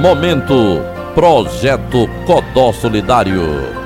Momento Projeto Codó Solidário.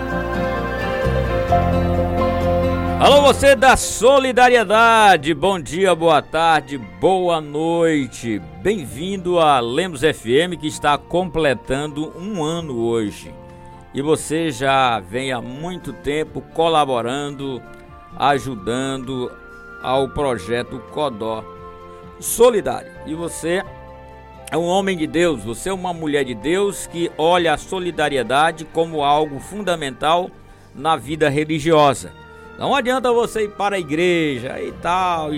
Alô, você da solidariedade, bom dia, boa tarde, boa noite. Bem-vindo a Lemos FM, que está completando um ano hoje. E você já vem há muito tempo colaborando, ajudando ao projeto Codó Solidário. E você é um homem de Deus, você é uma mulher de Deus que olha a solidariedade como algo fundamental na vida religiosa. Não adianta você ir para a igreja e tal,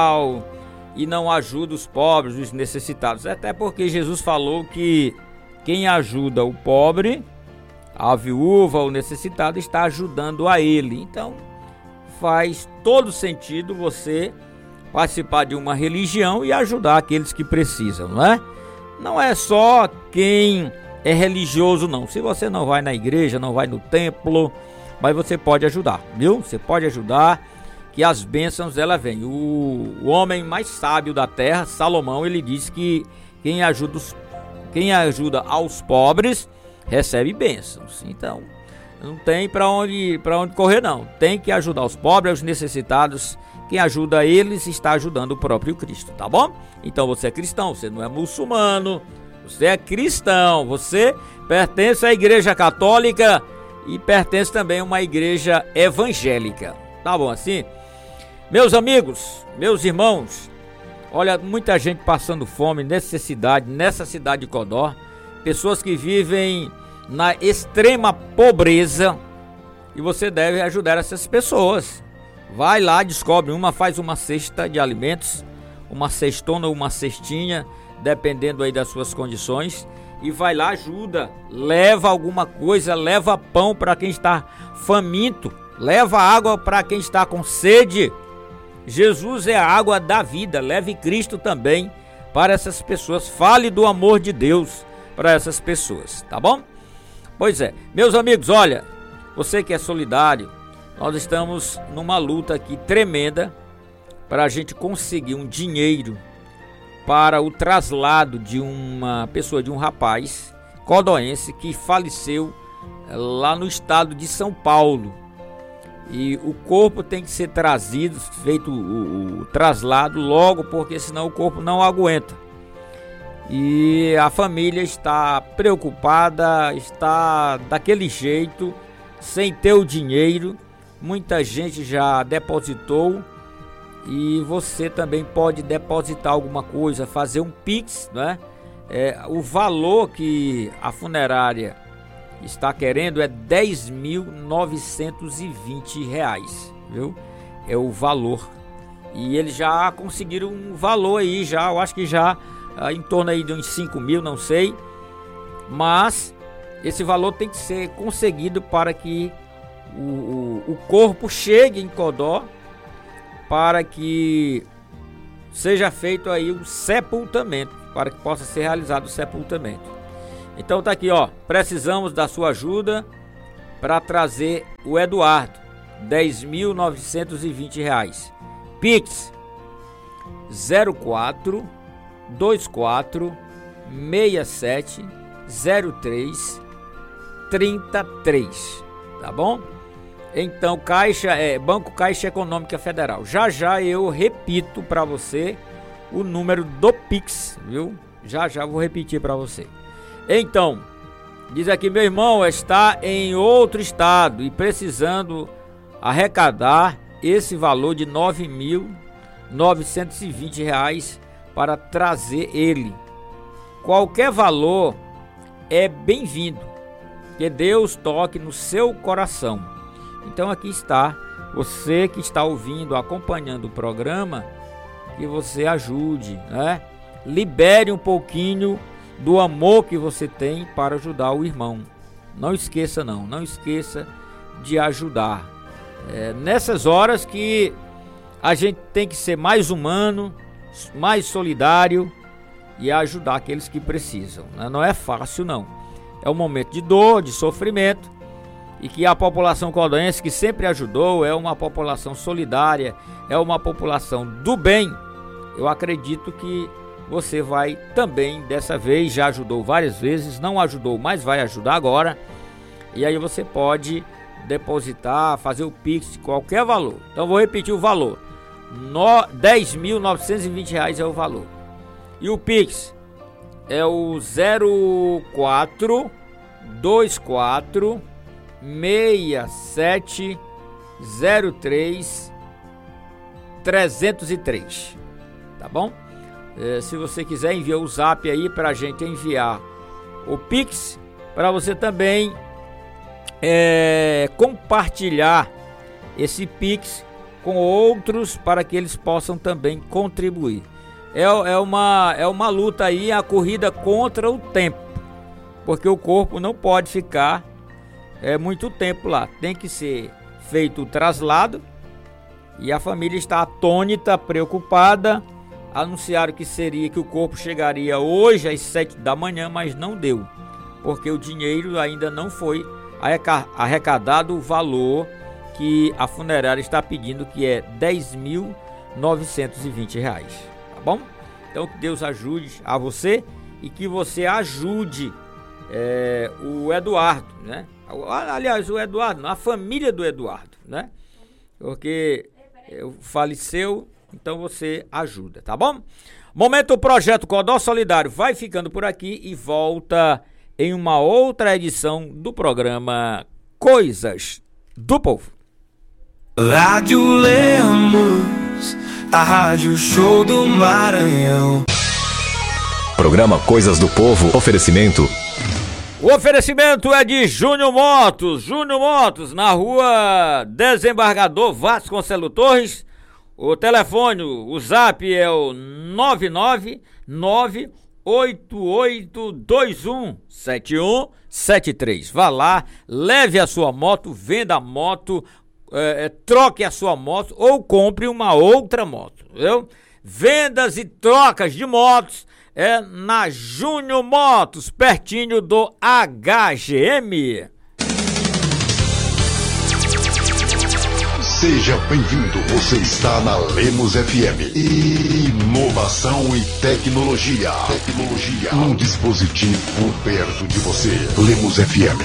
e não ajuda os pobres, os necessitados. Até porque Jesus falou que quem ajuda o pobre, a viúva, o necessitado, está ajudando a ele. Então, faz todo sentido você participar de uma religião e ajudar aqueles que precisam, não é? Não é só quem é religioso, não. Se você não vai na igreja, não vai no templo, mas você pode ajudar, viu? Você pode ajudar, que as bênçãos ela vêm. O homem mais sábio da terra, Salomão, ele disse que quem ajuda aos pobres recebe bênçãos. Então, não tem para onde correr, não. Tem que ajudar os pobres, os necessitados. Quem ajuda eles está ajudando o próprio Cristo, tá bom? Então você é cristão, você não é muçulmano, você é cristão, você pertence à Igreja Católica e pertence também a uma igreja evangélica. Tá bom assim? Meus amigos, meus irmãos, olha, muita gente passando fome, necessidade nessa cidade de Codó, pessoas que vivem na extrema pobreza, e você deve ajudar essas pessoas. Vai lá, descobre uma, faz uma cesta de alimentos, uma cestona ou uma cestinha, dependendo aí das suas condições, e vai lá, ajuda, leva alguma coisa, leva pão para quem está faminto, leva água para quem está com sede. Jesus é a água da vida, leve Cristo também para essas pessoas, fale do amor de Deus para essas pessoas, tá bom? Pois é, meus amigos, olha, você que é solidário, nós estamos numa luta aqui tremenda para a gente conseguir um dinheiro para o traslado de uma pessoa, de um rapaz codoense que faleceu lá no estado de São Paulo. E o corpo tem que ser trazido, feito o traslado logo, porque senão o corpo não aguenta. E a família está preocupada, está daquele jeito, sem ter o dinheiro. Muita gente já depositou e você também pode depositar alguma coisa, fazer um Pix, né? O valor que a funerária está querendo é R$10.920, viu? É o valor. E eles já conseguiram um valor aí, já, eu acho que já em torno aí de uns 5 mil, não sei. Mas esse valor tem que ser conseguido para que o corpo chegue em Codó, para que seja feito aí o sepultamento, para que possa ser realizado o sepultamento. Então tá aqui, ó, precisamos da sua ajuda para trazer o Eduardo, R$10.920. Pix 04 24 67 03 33, tá bom? Então, Banco Caixa Econômica Federal. Já eu repito para você o número do Pix, viu? Já vou repetir para você. Então, diz aqui, meu irmão está em outro estado e precisando arrecadar esse valor de R$9.920 para trazer ele. Qualquer valor é bem-vindo, que Deus toque no seu coração. Então aqui está, você que está ouvindo, acompanhando o programa, que você ajude, né? Libere um pouquinho do amor que você tem para ajudar o irmão. Não esqueça de ajudar. Nessas horas que a gente tem que ser mais humano, mais solidário e ajudar aqueles que precisam, né? Não é fácil, não. É um momento de dor, de sofrimento, e que a população codoense, que sempre ajudou, é uma população solidária, é uma população do bem. Eu acredito que você vai também, dessa vez, já ajudou várias vezes, não ajudou, mas vai ajudar agora. E aí você pode depositar, fazer o Pix de qualquer valor. Então vou repetir o valor. R$10.920 é o valor. E o Pix é o 0424 67 03 303. Tá bom? Se você quiser, envia o zap aí pra gente enviar o Pix, para você também compartilhar esse Pix com outros, para que eles possam também contribuir. É uma luta aí, a corrida contra o tempo, porque o corpo não pode ficar muito tempo lá, tem que ser feito o traslado, e a família está atônita, preocupada. Anunciaram que o corpo chegaria hoje às 7 da manhã, mas não deu, porque o dinheiro ainda não foi arrecadado, o valor que a funerária está pedindo, que é R$10.920, tá bom? Então que Deus ajude a você e que você ajude o Eduardo, né? Aliás, o Eduardo, a família do Eduardo, né? Porque faleceu, então você ajuda, tá bom? Momento Projeto Codó Solidário vai ficando por aqui e volta em uma outra edição do programa Coisas do Povo. Rádio Lemos, a Rádio Show do Maranhão. Programa Coisas do Povo, oferecimento. O oferecimento é de Júnior Motos. Júnior Motos, na rua Desembargador Vasconcelos Torres. O telefone, o zap é o 99988217173. Vá lá, leve a sua moto, venda a moto, troque a sua moto ou compre uma outra moto, viu? Vendas e trocas de motos na Júnior Motos, pertinho do HGM. Seja bem-vindo, você está na Lemos FM. Inovação e tecnologia. Num dispositivo perto de você. Lemos FM.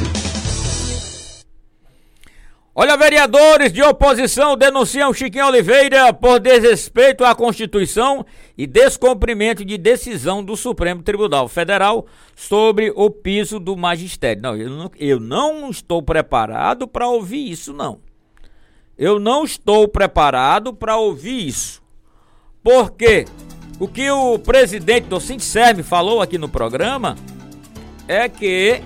Olha, vereadores de oposição denunciam Chiquinho Oliveira por desrespeito à Constituição e descumprimento de decisão do Supremo Tribunal Federal sobre o piso do magistério. Não, eu não estou preparado para ouvir isso, não. Eu não estou preparado para ouvir isso. Porque o que o presidente do Sincerme falou aqui no programa é que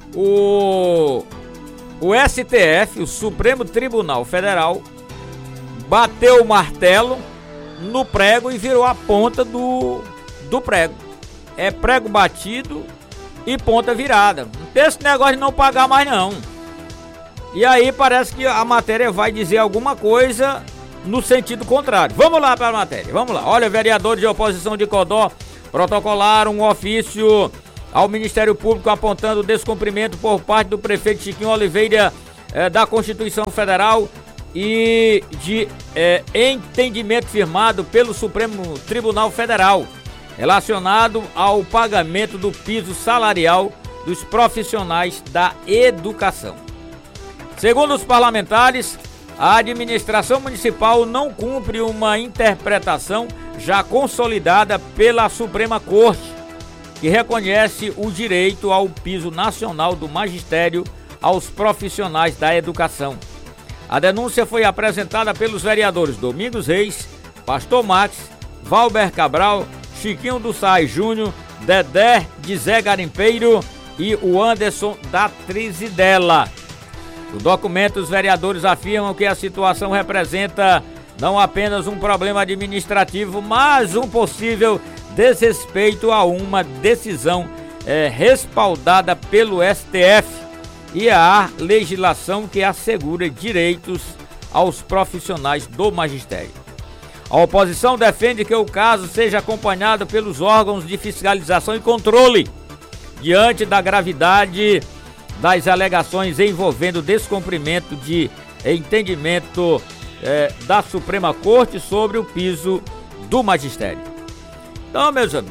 o STF, o Supremo Tribunal Federal, bateu o martelo no prego e virou a ponta do prego. É prego batido e ponta virada. Não tem esse negócio de não pagar mais, não. E aí parece que a matéria vai dizer alguma coisa no sentido contrário. Vamos lá para a matéria, vamos lá. Olha, vereadores de oposição de Codó protocolaram um ofício ao Ministério Público apontando descumprimento por parte do prefeito Chiquinho Oliveira da Constituição Federal e de entendimento firmado pelo Supremo Tribunal Federal relacionado ao pagamento do piso salarial dos profissionais da educação. Segundo os parlamentares, a administração municipal não cumpre uma interpretação já consolidada pela Suprema Corte, que reconhece o direito ao piso nacional do magistério aos profissionais da educação. A denúncia foi apresentada pelos vereadores Domingos Reis, Pastor Max, Valber Cabral, Chiquinho do Sai Júnior, Dedé de Zé Garimpeiro e o Anderson da Trizidela. No documento, os vereadores afirmam que a situação representa não apenas um problema administrativo, mas um possível desrespeito a uma decisão respaldada pelo STF e à legislação que assegura direitos aos profissionais do magistério. A oposição defende que o caso seja acompanhado pelos órgãos de fiscalização e controle, diante da gravidade das alegações envolvendo descumprimento de entendimento da Suprema Corte sobre o piso do magistério. Então, meus amigos,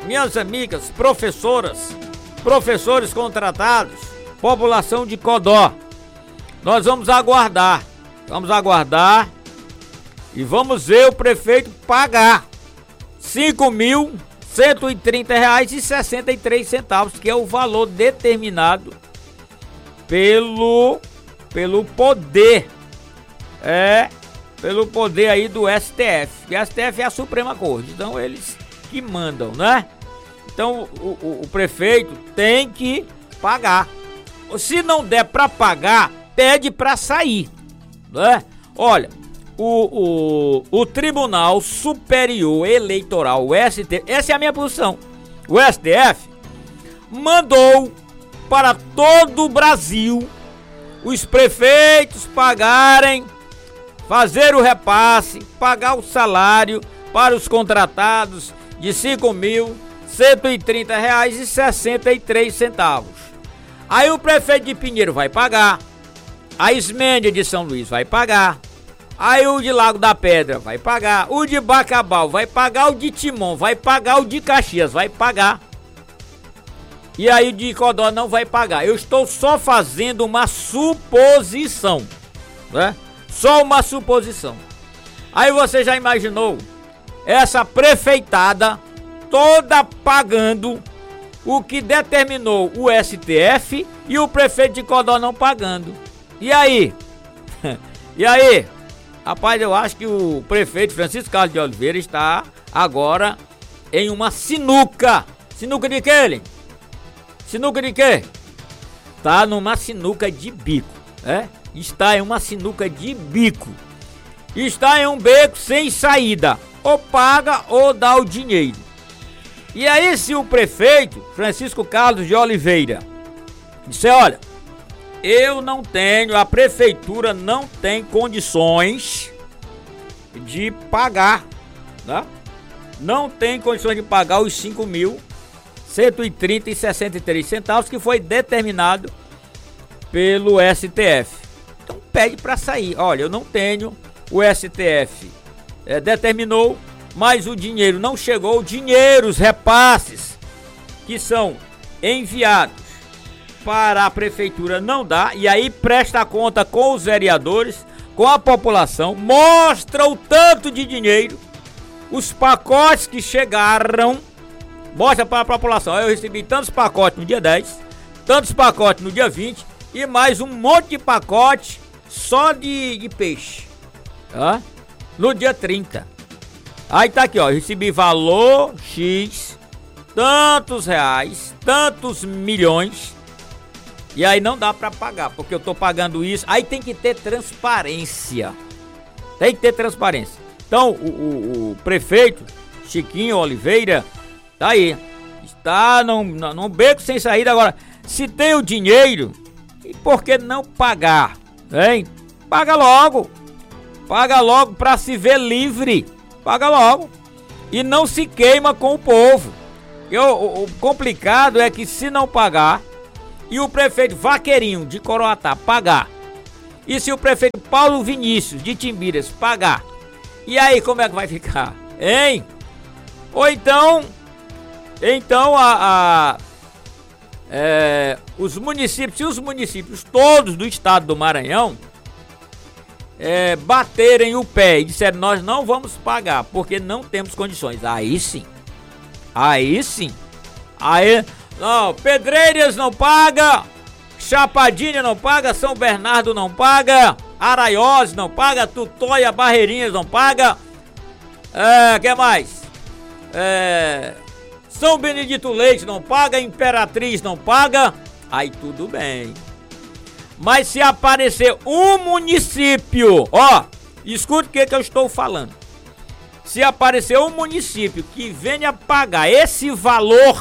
minhas amigas, professoras, professores contratados, população de Codó, nós vamos aguardar e vamos ver o prefeito pagar R$ 5.130,63, que é o valor determinado pelo poder, pelo poder aí do STF. E o STF é a Suprema Corte, então eles que mandam, né? Então o prefeito tem que pagar. Se não der para pagar, pede para sair, né? Olha, o Tribunal Superior Eleitoral, o STF, essa é a minha posição. O STF mandou para todo o Brasil os prefeitos pagarem, fazer o repasse, pagar o salário para os contratados de R$ 5.130,63. Aí o prefeito de Pinheiro vai pagar, a Ismênia de São Luís vai pagar, aí o de Lago da Pedra vai pagar, o de Bacabal vai pagar, o de Timon vai pagar, o de Caxias vai pagar. E aí o de Codó não vai pagar. Eu estou só fazendo uma suposição, né? Só uma suposição. Aí você já imaginou essa prefeitada toda pagando o que determinou o STF e o prefeito de Codó não pagando. E aí? E aí? Rapaz, eu acho que o prefeito Francisco Carlos de Oliveira está agora em uma sinuca. Sinuca de quê, Ellen? Sinuca de quê? Tá numa sinuca de bico, Está em uma sinuca de bico. Está em um beco sem saída. Ou paga ou dá o dinheiro. E aí, se o prefeito Francisco Carlos de Oliveira disser, olha, eu não tenho, a prefeitura não tem condições de pagar, né? Não tem condições de pagar os R$ 5.130,63 que foi determinado pelo STF. Então pede para sair. Olha, eu não tenho, o STF determinou, mas o dinheiro não chegou. O dinheiro, os repasses que são enviados para a prefeitura não dá. E aí presta conta com os vereadores, com a população, mostra o tanto de dinheiro, os pacotes que chegaram, mostra para a população. Eu recebi tantos pacotes no dia 10, tantos pacotes no dia 20 e mais um monte de pacote só de peixe, tá? No dia 30. Aí tá aqui, ó, recebi valor X, tantos reais, tantos milhões, e aí não dá pra pagar, porque eu tô pagando isso. Aí tem que ter transparência. Tem que ter transparência. Então, o prefeito Chiquinho Oliveira tá aí, está num beco sem saída. Agora, se tem o dinheiro, e por que não pagar, hein? Paga logo pra se ver livre, paga logo, e não se queima com o povo. O complicado é que se não pagar, e o prefeito Vaqueirinho de Coroatá pagar, e se o prefeito Paulo Vinícius de Timbiras pagar, e aí como é que vai ficar, hein? Ou então os municípios, se os municípios todos do estado do Maranhão baterem o pé e disserem, nós não vamos pagar porque não temos condições, aí sim, não, Pedreiras não paga, Chapadinha não paga, São Bernardo não paga, Araiós não paga, Tutóia, Barreirinhas não paga, que mais? São Benedito Leite não paga, Imperatriz não paga, aí tudo bem. Mas se aparecer um município, ó, escute o que eu estou falando. Se aparecer um município que venha pagar esse valor,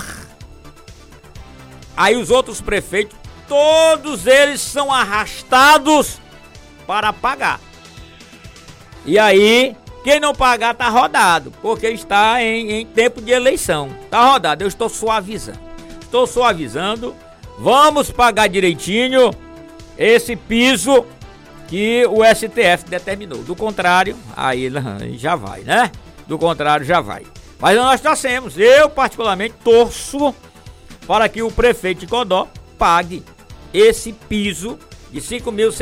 aí os outros prefeitos, todos eles são arrastados para pagar. E aí, quem não pagar tá rodado, porque está em tempo de eleição. Tá rodado, eu estou suavizando. Vamos pagar direitinho esse piso que o STF determinou. Do contrário, aí já vai, né? Do contrário, já vai. Mas nós torcemos, eu particularmente torço para que o prefeito de Codó pague esse piso de R$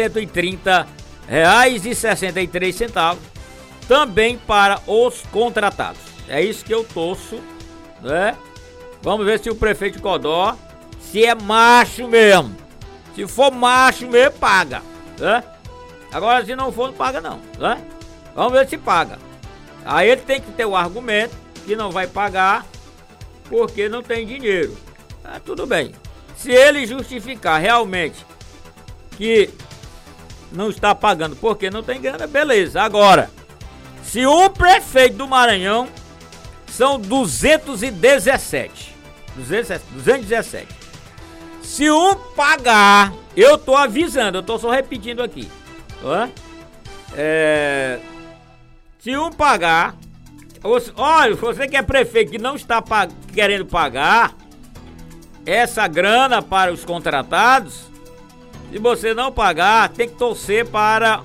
5.130,63 também para os contratados. É isso que eu torço, né? Vamos ver se o prefeito de Codó, se é macho mesmo. Se for macho mesmo, paga, né? Agora, se não for, não paga não, né? Vamos ver se paga. Aí ele tem que ter o argumento que não vai pagar porque não tem dinheiro. Tudo bem. Se ele justificar realmente que não está pagando porque não tem grana, beleza. Agora, se o prefeito do Maranhão são 217. Se um pagar, eu tô avisando, eu tô só repetindo aqui. Se um pagar, olha, você que é prefeito que não está querendo pagar essa grana para os contratados, se você não pagar, tem que torcer para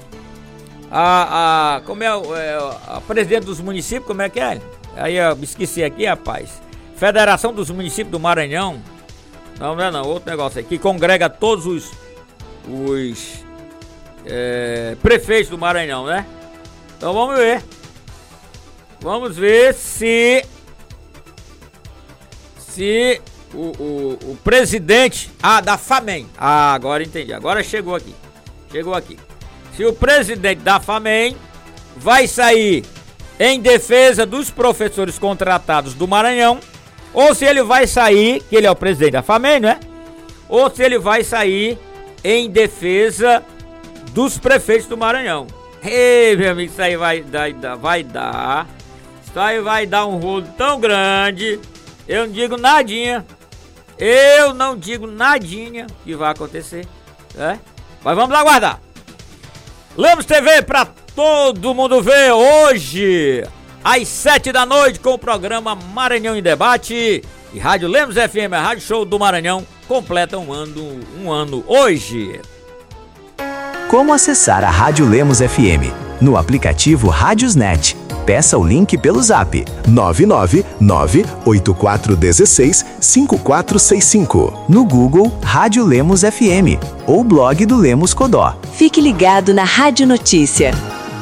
a presidente dos municípios, como é que é? Aí eu esqueci aqui, rapaz. Federação dos Municípios do Maranhão. Não é não, outro negócio aí, que congrega todos os prefeitos do Maranhão, né? Então vamos ver. Vamos ver se o presidente da FAMEM. Agora entendi. Agora chegou aqui. Se o presidente da FAMEM vai sair em defesa dos professores contratados do Maranhão, ou se ele vai sair, que ele é o presidente da FAMEM, né? Ou se ele vai sair em defesa dos prefeitos do Maranhão. Ei, meu amigo, isso aí vai dar um rolo tão grande. Eu não digo nadinha que vai acontecer, né? Mas vamos aguardar. Lemos TV pra todo mundo ver hoje, às 7 da noite, com o programa Maranhão em Debate. E Rádio Lemos FM, a Rádio Show do Maranhão, completa um ano hoje. Como acessar a Rádio Lemos FM? No aplicativo Rádiosnet. Peça o link pelo zap 999-8416-5465. No Google, Rádio Lemos FM ou blog do Lemos Codó. Fique ligado na Rádio Notícia.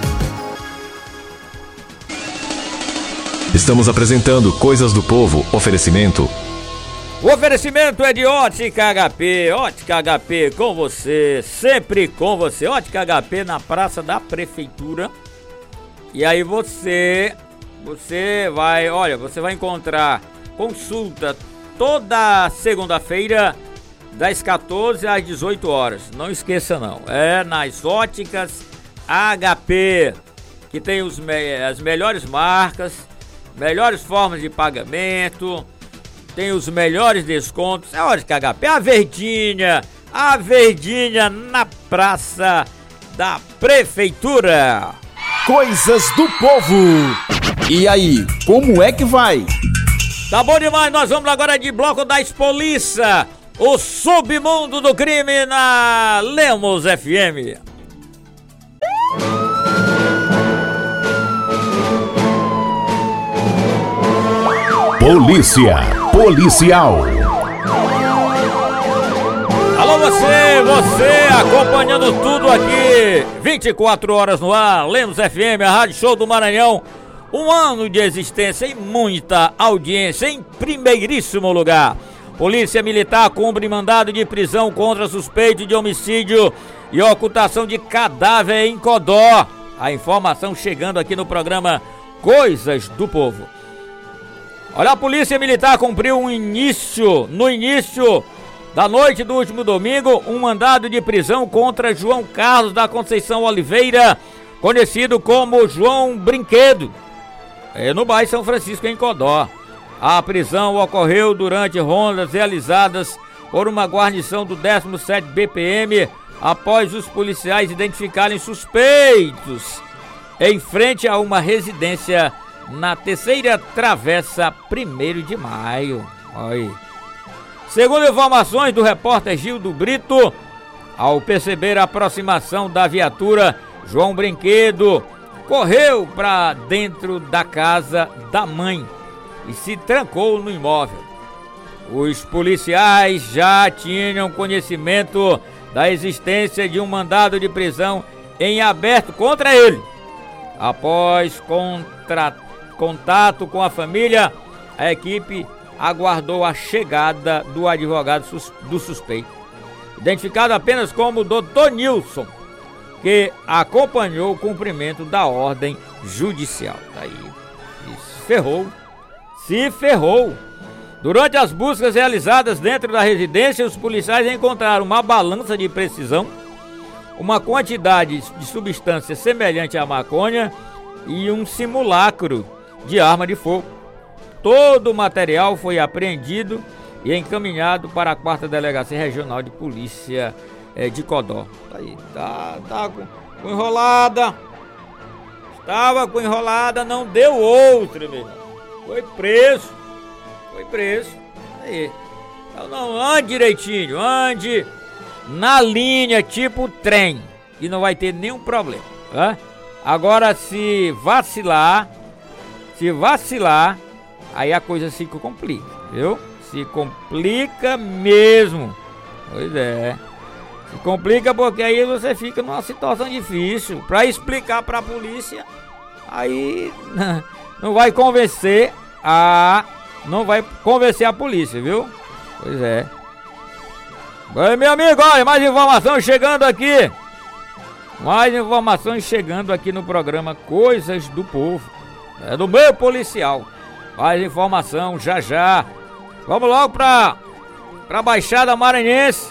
Estamos apresentando Coisas do Povo. Oferecimento. O oferecimento é de Ótica HP. Ótica HP com você, sempre com você. Ótica HP na Praça da Prefeitura. E aí você vai encontrar consulta toda segunda-feira das 14 às 18 horas. Não esqueça não, é nas Óticas HP, que tem as melhores marcas, melhores formas de pagamento, tem os melhores descontos. É Ótica HP, a Verdinha na Praça da Prefeitura. Coisas do Povo. E aí, como é que vai? Tá bom demais, nós vamos agora de bloco das polícia, o submundo do crime na Lemos FM. Polícia Policial. Alô você acompanhando tudo aqui, 24 horas no ar, Lemos FM, a Rádio Show do Maranhão, um ano de existência e muita audiência em primeiríssimo lugar. Polícia Militar cumpre mandado de prisão contra suspeito de homicídio e ocultação de cadáver em Codó. A informação chegando aqui no programa Coisas do Povo. Olha, a Polícia Militar cumpriu no início da noite do último domingo, um mandado de prisão contra João Carlos da Conceição Oliveira, conhecido como João Brinquedo, no bairro São Francisco, em Codó. A prisão ocorreu durante rondas realizadas por uma guarnição do 17º BPM, após os policiais identificarem suspeitos em frente a uma residência na Terceira Travessa, 1º de Maio. Aí. Segundo informações do repórter Gildo Brito, ao perceber a aproximação da viatura, João Brinquedo correu para dentro da casa da mãe e se trancou no imóvel. Os policiais já tinham conhecimento da existência de um mandado de prisão em aberto contra ele. Após contato com a família, a equipe aguardou a chegada do advogado do suspeito, identificado apenas como Dr. Nilson, que acompanhou o cumprimento da ordem judicial. Aí, se ferrou. Durante as buscas realizadas dentro da residência, os policiais encontraram uma balança de precisão, uma quantidade de substância semelhante à maconha e um simulacro de arma de fogo. Todo o material foi apreendido e encaminhado para a 4ª Delegacia Regional de Polícia de Codó. Aí, tá com enrolada. Estava com enrolada, não deu outra, meu irmão. Foi preso. Aí. Então não ande direitinho, ande na linha tipo trem e não vai ter nenhum problema, tá? Agora se vacilar, aí a coisa se complica, viu? Se complica mesmo. Pois é. Se complica porque aí você fica numa situação difícil. Pra explicar pra polícia, aí não vai convencer a polícia, viu? Pois é. Oi, meu amigo, olha, mais informações chegando aqui. No programa Coisas do Povo. É do meio policial. Mais informação já. Vamos logo pra Baixada Maranhense.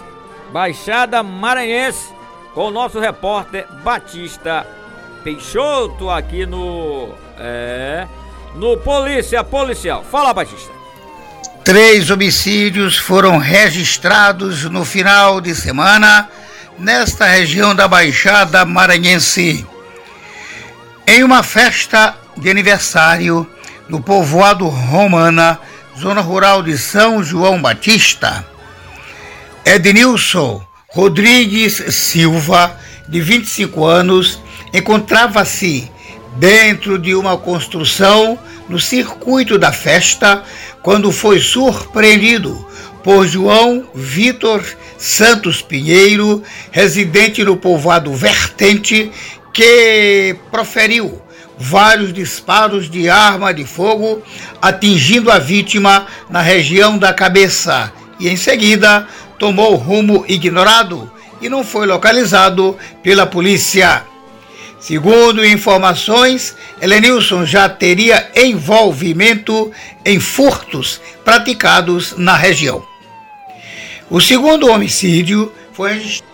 Com o nosso repórter Batista Peixoto aqui no Polícia Policial. Fala, Batista. 3 homicídios foram registrados no final de semana nesta região da Baixada Maranhense. Em uma festa de aniversário no povoado Romana, zona rural de São João Batista, Ednilson Rodrigues Silva, de 25 anos, encontrava-se dentro de uma construção no circuito da festa quando foi surpreendido por João Vitor Santos Pinheiro, residente no povoado Vertente, que proferiu vários disparos de arma de fogo, atingindo a vítima na região da cabeça e em seguida tomou rumo ignorado e não foi localizado pela polícia. Segundo informações, Elenilson já teria envolvimento em furtos praticados na região. O segundo homicídio foi registrado.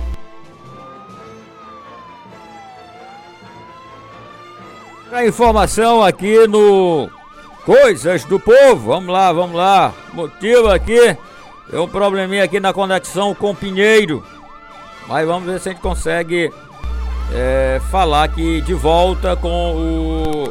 A informação aqui no Coisas do Povo. Vamos lá. Motivo aqui, é um probleminha aqui na conexão com Pinheiro. Mas vamos ver se a gente consegue falar aqui de volta com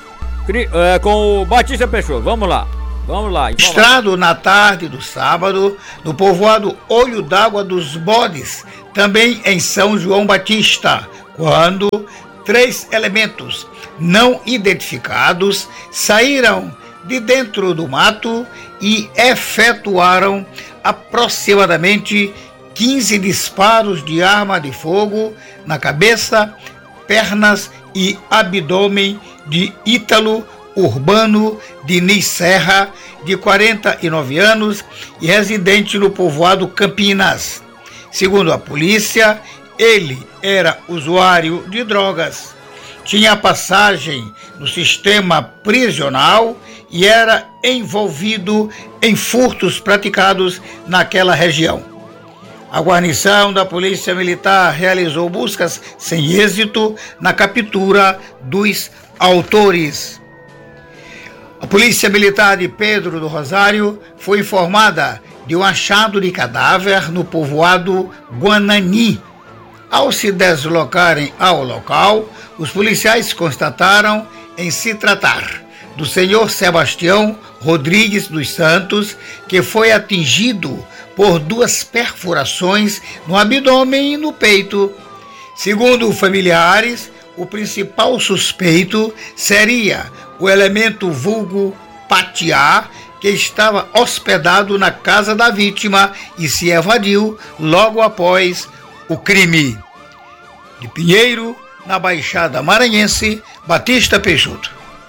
o Batista Peixoto. Vamos lá. Registrado na tarde do sábado no povoado Olho d'Água dos Bodes, também em São João Batista, quando 3 elementos não identificados saíram de dentro do mato e efetuaram aproximadamente 15 disparos de arma de fogo na cabeça, pernas e abdômen de Ítalo Urbano Diniz Serra, de 49 anos e residente no povoado Campinas. Segundo a polícia, ele era usuário de drogas, tinha passagem no sistema prisional e era envolvido em furtos praticados naquela região. A guarnição da Polícia Militar realizou buscas sem êxito na captura dos autores. A Polícia Militar de Pedro do Rosário foi informada de um achado de cadáver no povoado Guanani. Ao se deslocarem ao local, os policiais constataram em se tratar do senhor Sebastião Rodrigues dos Santos, que foi atingido por 2 perfurações no abdômen e no peito. Segundo familiares, o principal suspeito seria o elemento vulgo Patiá, que estava hospedado na casa da vítima e se evadiu logo após o crime. De Pinheiro, na Baixada Maranhense, Batista Peixoto.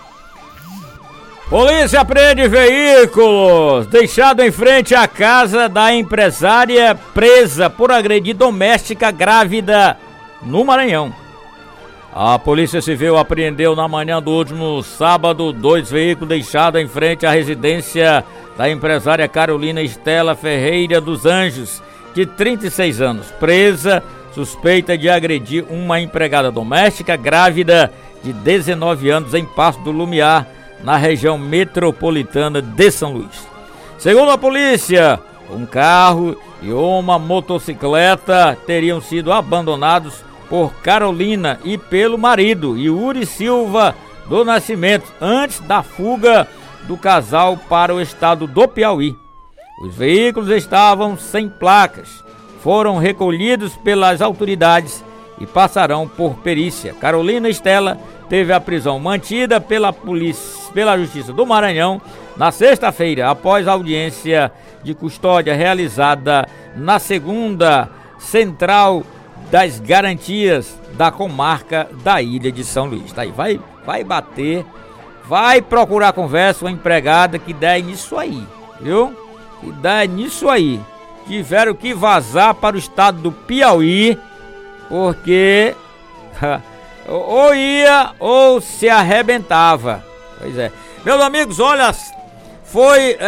Polícia prende veículos deixado em frente à casa da empresária presa por agredir doméstica grávida no Maranhão. A Polícia Civil apreendeu na manhã do último sábado 2 veículos deixados em frente à residência da empresária Carolina Estela Ferreira dos Anjos, de 36 anos, presa, suspeita de agredir uma empregada doméstica grávida de 19 anos em Passo do Lumiar, na região metropolitana de São Luís. Segundo a polícia, um carro e uma motocicleta teriam sido abandonados por Carolina e pelo marido, Yuri Silva do Nascimento, antes da fuga do casal para o estado do Piauí. Os veículos estavam sem placas, foram recolhidos pelas autoridades e passarão por perícia. Carolina Estela teve a prisão mantida pela Justiça do Maranhão na sexta-feira, após a audiência de custódia realizada na 2ª Central das Garantias da comarca da Ilha de São Luís. Tá aí, vai bater, vai procurar conversa com a empregada que der nisso aí, viu? Que der nisso aí. Tiveram que vazar para o estado do Piauí, porque ou ia ou se arrebentava. Pois é. Meus amigos, olha, foi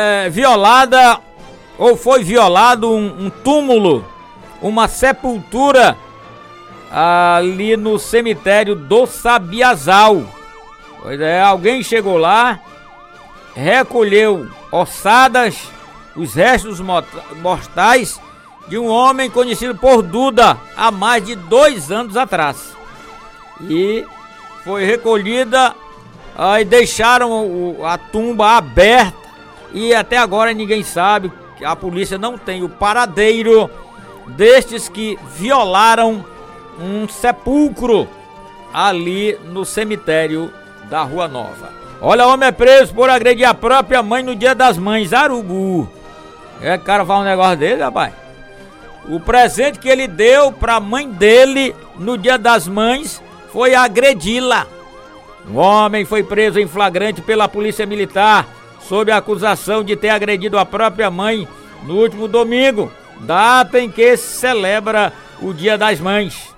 violado um túmulo, uma sepultura ali no cemitério do Sabiazal. Pois é, alguém chegou lá, recolheu ossadas, os restos mortais de um homem conhecido por Duda há mais de 2 anos atrás. E foi recolhida, e deixaram a tumba aberta e até agora ninguém sabe, a polícia não tem o paradeiro destes que violaram um sepulcro ali no cemitério da Rua Nova. Olha, homem é preso por agredir a própria mãe no Dia das Mães, Arubu. É, cara, faz um negócio dele, rapaz. O presente que ele deu pra mãe dele no Dia das Mães foi agredi-la. Um homem foi preso em flagrante pela Polícia Militar sob a acusação de ter agredido a própria mãe no último domingo, data em que se celebra o Dia das Mães.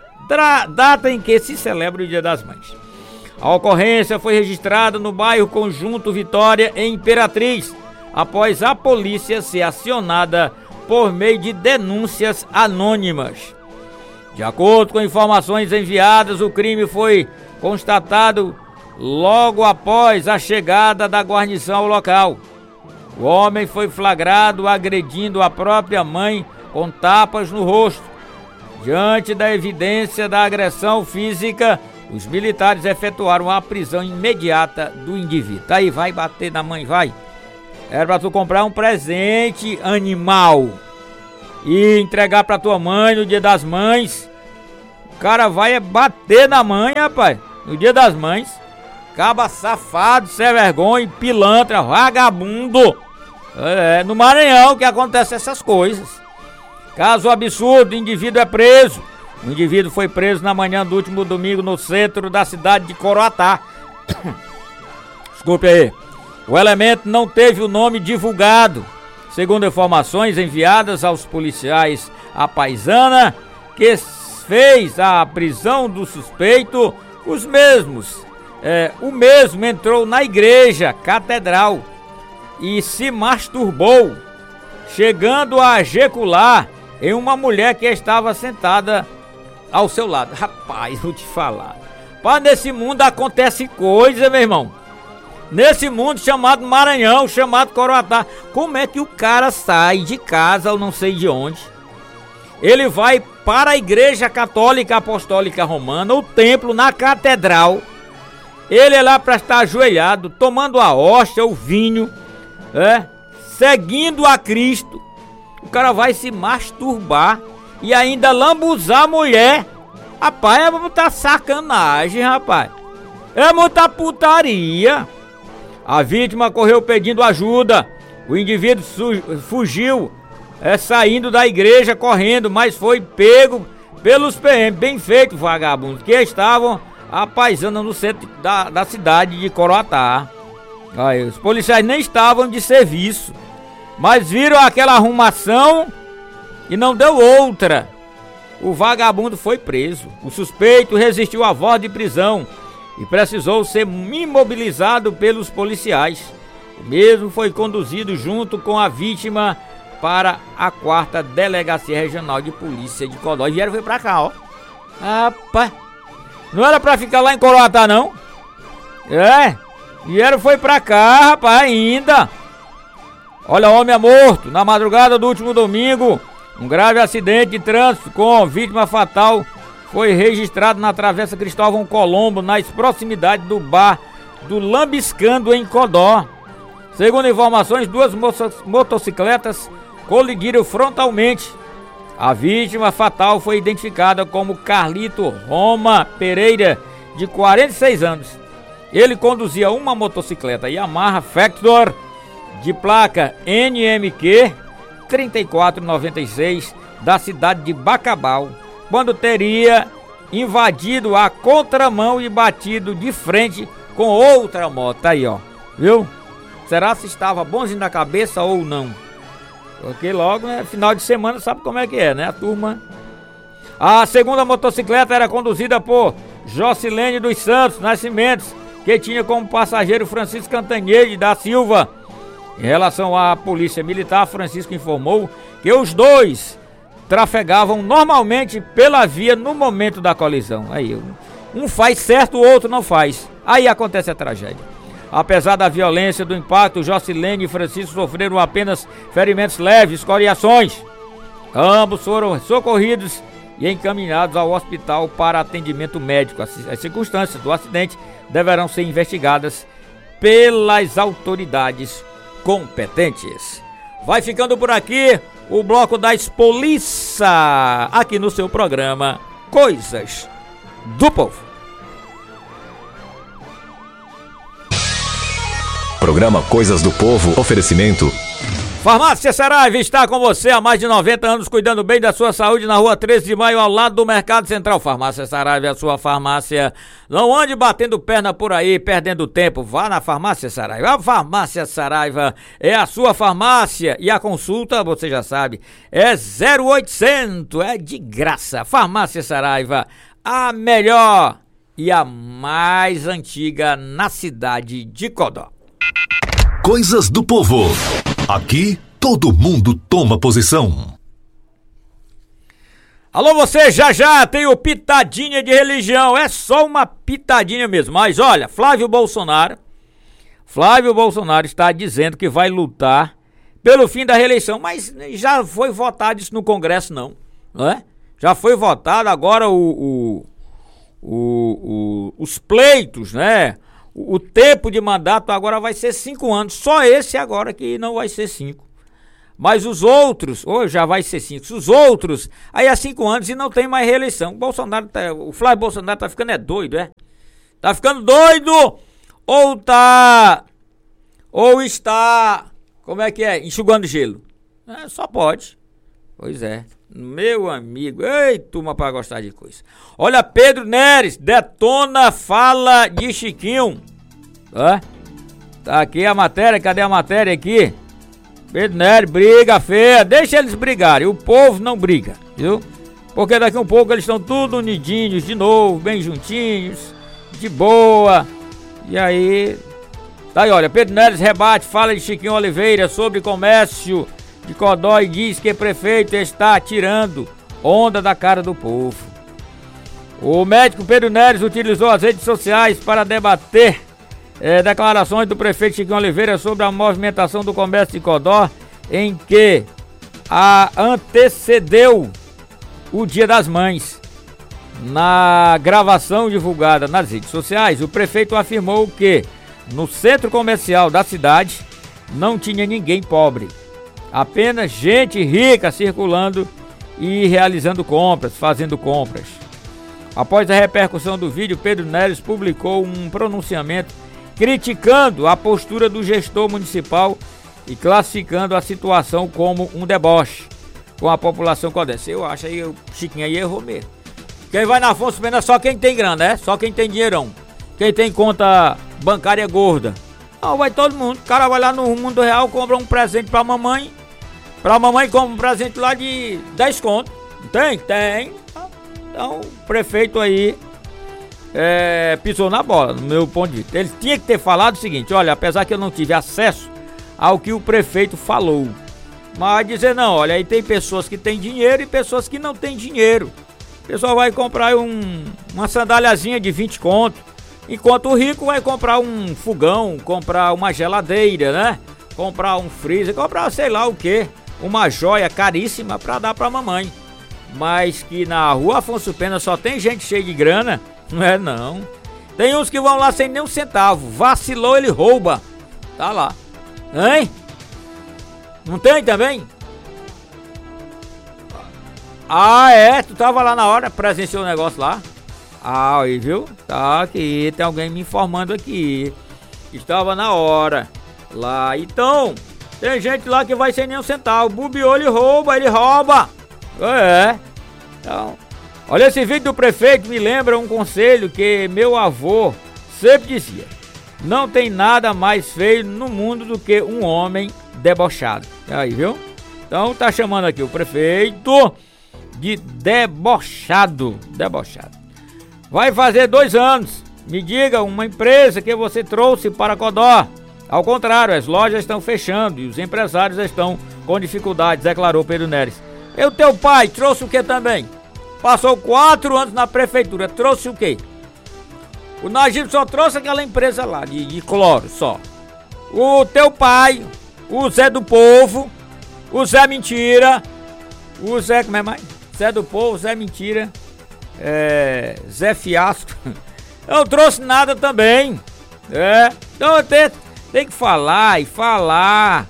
A ocorrência foi registrada no bairro Conjunto Vitória, em Imperatriz, após a polícia ser acionada por meio de denúncias anônimas. De acordo com informações enviadas, o crime foi constatado logo após a chegada da guarnição ao local. O homem foi flagrado agredindo a própria mãe com tapas no rosto. Diante da evidência da agressão física, os militares efetuaram a prisão imediata do indivíduo. Tá aí, vai bater na mãe, vai. Era pra tu comprar um presente animal e entregar pra tua mãe no Dia das Mães. O cara vai bater na mãe, rapaz, no Dia das Mães. Caba safado, sem vergonha, pilantra, vagabundo. É no Maranhão que acontecem essas coisas. Caso absurdo, o indivíduo é preso. O indivíduo foi preso na manhã do último domingo no centro da cidade de Coroatá. Desculpe aí. O elemento não teve o nome divulgado. Segundo informações enviadas aos policiais, a paisana que fez a prisão do suspeito, o mesmo entrou na igreja catedral e se masturbou, chegando a ejacular em uma mulher que estava sentada ao seu lado. Rapaz, vou te falar. Nesse mundo acontece coisa, meu irmão. Nesse mundo chamado Maranhão, chamado Coroatá. Como é que o cara sai de casa, ou não sei de onde? Ele vai para a Igreja Católica Apostólica Romana, o templo, na catedral. Ele é lá para estar ajoelhado, tomando a hóstia, o vinho, seguindo a Cristo. O cara vai se masturbar e ainda lambuzar a mulher. Rapaz, é muita sacanagem, rapaz. É muita putaria. A vítima correu pedindo ajuda. O indivíduo fugiu, saindo da igreja correndo, mas foi pego pelos PM, bem feito, vagabundos, que estavam apaisando no centro da cidade de Coroatá. Aí, os policiais nem estavam de serviço, mas viram aquela arrumação e não deu outra. O vagabundo foi preso. O suspeito resistiu à voz de prisão e precisou ser imobilizado pelos policiais. O mesmo foi conduzido junto com a vítima para a 4ª Delegacia Regional de Polícia de Codó. E vieram, foi pra cá, ó. Rapaz, não era pra ficar lá em Coroatá, não? Vieram, foi pra cá, rapaz, ainda. Olha, homem é morto na madrugada do último domingo. Um grave acidente de trânsito com vítima fatal foi registrado na Travessa Cristóvão Colombo, nas proximidades do bar do Lambiscando, em Codó. Segundo informações, 2 motocicletas colidiram frontalmente. A vítima fatal foi identificada como Carlito Roma Pereira, de 46 anos. Ele conduzia uma motocicleta Yamaha Factor de placa NMQ 3496 da cidade de Bacabal, quando teria invadido a contramão e batido de frente com outra moto. Aí, ó, viu? Será se estava bonzinho da cabeça ou não? Porque logo, né, final de semana, sabe como é que é, né? A turma. A segunda motocicleta era conduzida por Jocilene dos Santos Nascimentos, que tinha como passageiro Francisco Cantanhede da Silva. Em relação à polícia militar, Francisco informou que os dois trafegavam normalmente pela via no momento da colisão. Aí, um faz certo, o outro não faz. Aí acontece a tragédia. Apesar da violência do impacto, Jocilene e Francisco sofreram apenas ferimentos leves, escoriações. Ambos foram socorridos e encaminhados ao hospital para atendimento médico. As circunstâncias do acidente deverão ser investigadas pelas autoridades competentes. Vai ficando por aqui o bloco da Expoliça, aqui no seu programa Coisas do Povo. Programa Coisas do Povo, oferecimento Farmácia Saraiva está com você há mais de 90 anos, cuidando bem da sua saúde, na rua 13 de maio, ao lado do Mercado Central. Farmácia Saraiva é a sua farmácia. Não ande batendo perna por aí, perdendo tempo. Vá na Farmácia Saraiva. A Farmácia Saraiva é a sua farmácia. E a consulta, você já sabe, é 0800, é de graça. Farmácia Saraiva, a melhor e a mais antiga na cidade de Codó. Coisas do Povo. Aqui, todo mundo toma posição. Alô, você, já tem o Pitadinha de Religião. É só uma pitadinha mesmo. Mas olha, Flávio Bolsonaro está dizendo que vai lutar pelo fim da reeleição. Mas já foi votado isso no Congresso, não é? Já foi votado, agora os pleitos, né? O tempo de mandato agora vai ser 5 anos. Só esse agora que não vai ser 5. Mas os outros, já vai ser 5. Os outros, aí há 5 anos e não tem mais reeleição. O Flávio Bolsonaro tá ficando doido, é? Tá ficando doido? Ou está, como é que é? Enxugando gelo. Só pode. Pois é. Meu amigo, ei, turma pra gostar de coisa. Olha, Pedro Neres detona fala de Chiquinho. Tá aqui a matéria, cadê a matéria aqui? Pedro Neres, briga feia, deixa eles brigarem, o povo não briga, viu? Porque daqui a um pouco eles estão tudo unidinhos de novo, bem juntinhos, de boa. E aí, tá aí, olha, Pedro Neres rebate fala de Chiquinho Oliveira sobre comércio de Codó e diz que o prefeito está tirando onda da cara do povo. O médico Pedro Neres utilizou as redes sociais para debater declarações do prefeito Chiquinho Oliveira sobre a movimentação do comércio de Codó, em que antecedeu o Dia das Mães. Na gravação divulgada nas redes sociais, o prefeito afirmou que no centro comercial da cidade não tinha ninguém pobre. Apenas gente rica circulando e realizando compras, fazendo compras. Após a repercussão do vídeo, Pedro Neres publicou um pronunciamento criticando a postura do gestor municipal e classificando a situação como um deboche com a população codense. Eu acho aí, o Chiquinho aí errou mesmo. Quem vai na Afonso Pena é só quem tem grana, né? Só quem tem dinheirão. Quem tem conta bancária gorda. Não, vai todo mundo. O cara vai lá no Mundo Real, compra um presente pra mamãe. Pra mamãe compra um presente lá de 10 conto. Tem? Tem. Então, o prefeito aí pisou na bola, no meu ponto de vista. Ele tinha que ter falado o seguinte: olha, apesar que eu não tive acesso ao que o prefeito falou, mas dizer não, olha, aí tem pessoas que têm dinheiro e pessoas que não têm dinheiro. O pessoal vai comprar uma sandáliazinha de 20 conto, enquanto o rico vai comprar um fogão, comprar uma geladeira, né? Comprar um freezer, comprar sei lá o que, uma joia caríssima pra dar pra mamãe. Mas que na rua Afonso Pena só tem gente cheia de grana, não é não. Tem uns que vão lá sem nem um centavo, vacilou, ele rouba. Tá lá. Hein? Não tem também? Ah, é? Tu tava lá na hora, presenciou o negócio lá? Ah, aí, viu? Tá aqui, tem alguém me informando aqui. Estava na hora lá. Então, tem gente lá que vai sem nem um centavo. Bobeou, ele rouba. É. Então, olha, esse vídeo do prefeito me lembra um conselho que meu avô sempre dizia: não tem nada mais feio no mundo do que um homem debochado. Aí, viu? Então tá chamando aqui o prefeito de debochado. Vai fazer 2 anos. Me diga uma empresa que você trouxe para Codó. Ao contrário, as lojas estão fechando e os empresários estão com dificuldades, declarou Pedro Neres. E o teu pai trouxe o que também? Passou 4 anos na prefeitura, trouxe o quê? O Najib só trouxe aquela empresa lá, de cloro só. O teu pai, o Zé do Povo, o Zé Mentira, o Zé, como é mais? Zé do Povo, Zé Mentira, Zé Fiasco. Eu não trouxe nada também. Então tem que falar e falar.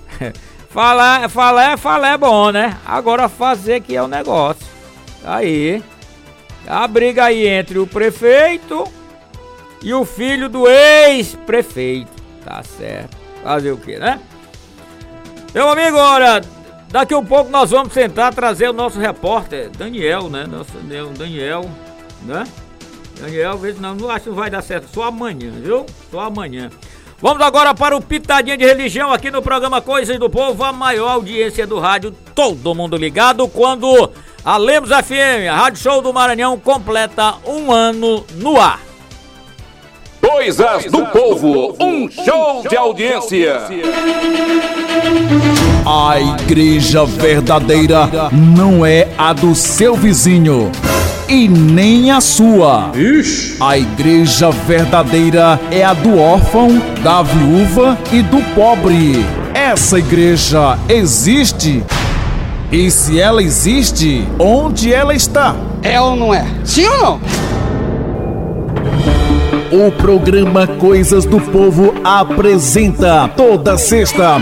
Falar é bom, né? Agora fazer que é o negócio. Aí, a briga aí entre o prefeito e o filho do ex-prefeito. Tá certo. Fazer o que, né? Meu amigo, olha, daqui a um pouco nós vamos tentar trazer o nosso repórter Daniel, né? Daniel, né? Daniel, não acho que não vai dar certo. Só amanhã, viu? Só amanhã. Vamos agora para o Pitadinha de Religião aqui no programa Coisas do Povo, a maior audiência do rádio, todo mundo ligado, quando a Lemos FM, a Rádio Show do Maranhão, completa 1 ano no ar. Coisas do Povo, um show de audiência. A igreja verdadeira não é a do seu vizinho e nem a sua. A igreja verdadeira é a do órfão, da viúva e do pobre. Essa igreja existe? E se ela existe, onde ela está? É ou não é? Sim ou não? O programa Coisas do Povo apresenta toda sexta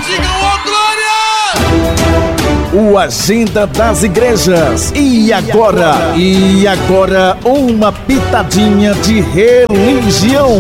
o Agenda das Igrejas. E agora, uma pitadinha de religião.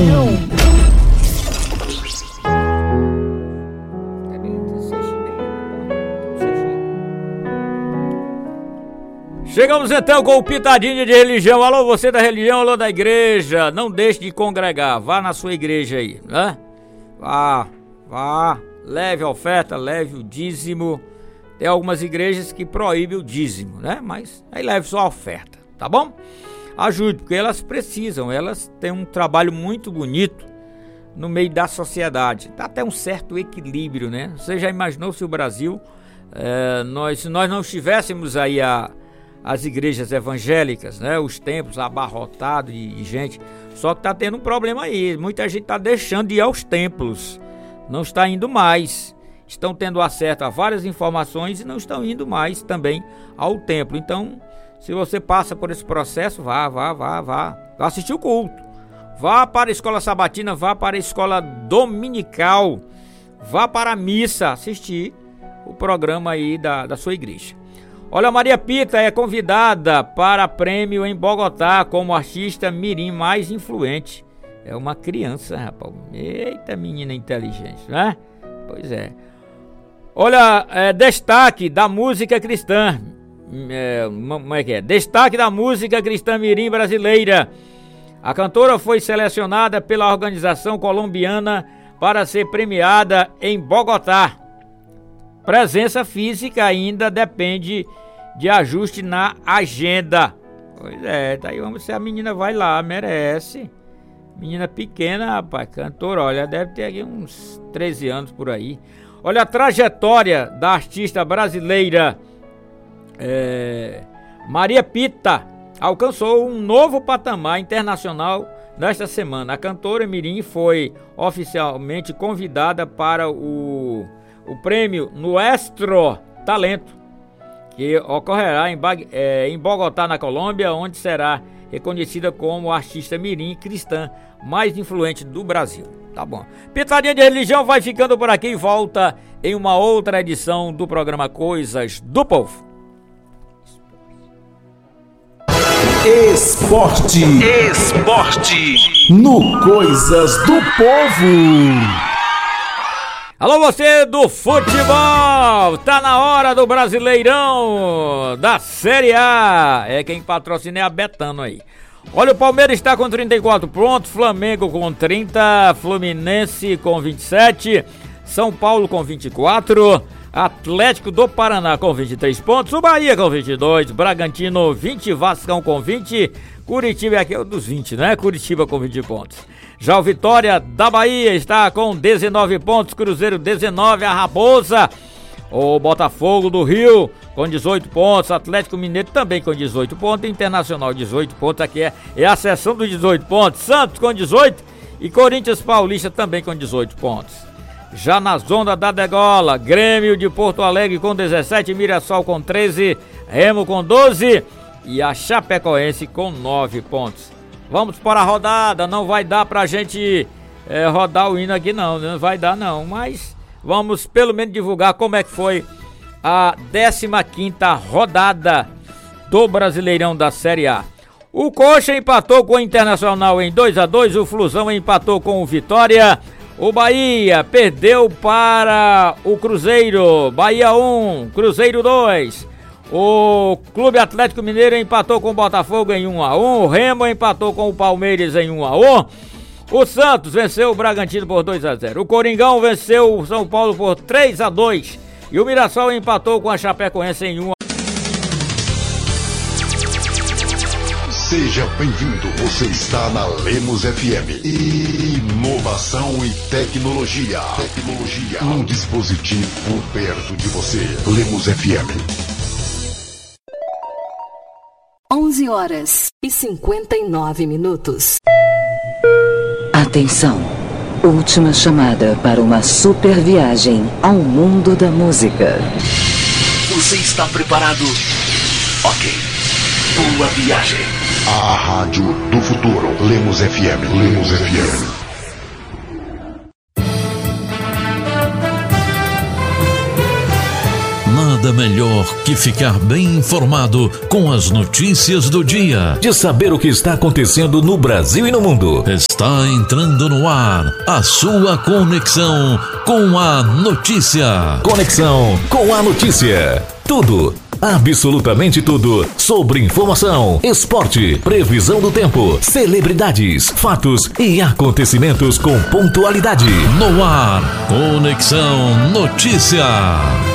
Chegamos então com o Pitadinha de Religião. Alô, você da religião, alô da igreja. Não deixe de congregar, vá na sua igreja aí, né? Vá, leve a oferta, leve o dízimo. Tem algumas igrejas que proíbem o dízimo, né? Mas aí leve só a oferta, tá bom? Ajude, porque elas precisam, elas têm um trabalho muito bonito no meio da sociedade. Dá até um certo equilíbrio, né? Você já imaginou se o Brasil, se nós não tivéssemos aí as igrejas evangélicas, né? Os templos abarrotados de gente. Só que tá tendo um problema aí. Muita gente tá deixando de ir aos templos. Não está indo mais. Estão tendo acesso a várias informações e não estão indo mais também ao templo. Então, se você passa por esse processo, vá assistir o culto. Vá para a escola sabatina, vá para a escola dominical. Vá para a missa assistir o programa aí da sua igreja. Olha, Maria Pita é convidada para prêmio em Bogotá como artista mirim mais influente. É uma criança, rapaz. Eita, menina inteligente, né? Pois é. Olha, destaque da música cristã. Como é que é? Destaque da música cristã mirim brasileira. A cantora foi selecionada pela organização colombiana para ser premiada em Bogotá. Presença física ainda depende de ajuste na agenda. Pois é, tá aí, vamos ver se a menina vai lá, merece. Menina pequena, rapaz, cantora, olha, deve ter aqui uns 13 anos por aí. Olha a trajetória da artista brasileira Maria Pita. Alcançou um novo patamar internacional nesta semana. A cantora mirim foi oficialmente convidada para o prêmio Nuestro Talento, que ocorrerá em Bogotá, na Colômbia, onde será reconhecida como a artista mirim cristã mais influente do Brasil. Tá bom. Pitadinha de religião vai ficando por aqui e volta em uma outra edição do programa Coisas do Povo. Esporte no Coisas do Povo. Alô, você do futebol, tá na hora do Brasileirão da Série A. Quem patrocina é a Betano aí. Olha, o Palmeiras está com 34 pontos, Flamengo com 30, Fluminense com 27, São Paulo com 24, Atlético do Paraná com 23 pontos, o Bahia com 22, Bragantino 20, Vascão com 20, Curitiba é aqui o dos 20, né? Curitiba com 20 pontos. Já o Vitória da Bahia está com 19 pontos, Cruzeiro 19, a Raposa, o Botafogo do Rio com 18 pontos, Atlético Mineiro também com 18 pontos, Internacional 18 pontos, aqui é a seção dos 18 pontos, Santos com 18 e Corinthians Paulista também com 18 pontos. Já na zona da degola, Grêmio de Porto Alegre com 17, Mirassol com 13, Remo com 12 e a Chapecoense com 9 pontos. Vamos para a rodada, não vai dar pra gente rodar o hino aqui não vai dar não, mas vamos pelo menos divulgar como é que foi a 15ª rodada do Brasileirão da Série A. O Coxa empatou com o Internacional em 2-2, o Flusão empatou com o Vitória, o Bahia perdeu para o Cruzeiro, Bahia 1, Cruzeiro 2. O Clube Atlético Mineiro empatou com o Botafogo em 1-1, o Remo empatou com o Palmeiras em 1-1, o Santos venceu o Bragantino por 2-0, o Coringão venceu o São Paulo por 3-2 e o Mirassol empatou com a Chapecoense em 1-1. Seja bem-vindo, você está na Lemos FM. Inovação e tecnologia. Um dispositivo perto de você. Lemos FM. 11h59. Atenção, última chamada para uma super viagem ao mundo da música. Você está preparado? Ok. Boa viagem. A rádio do futuro. Lemos FM. Lemos FM. Nada melhor que ficar bem informado com as notícias do dia. De saber o que está acontecendo no Brasil e no mundo. Está entrando no ar a sua conexão com a notícia. Conexão com a notícia. Tudo, absolutamente tudo, sobre informação, esporte, previsão do tempo, celebridades, fatos e acontecimentos com pontualidade. No ar, Conexão Notícia.